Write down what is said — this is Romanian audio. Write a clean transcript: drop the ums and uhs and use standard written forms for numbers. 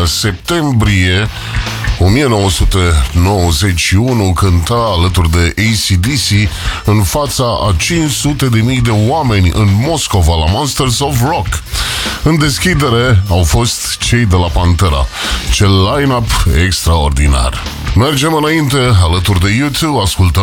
septembrie 1991 cânta alături de AC/DC în fața a 500.000 de oameni în Moscova la Monsters of Rock. În deschidere au fost cei de la Pantera. Ce line-up extraordinar! Mergem înainte, alături de U2, ascultăm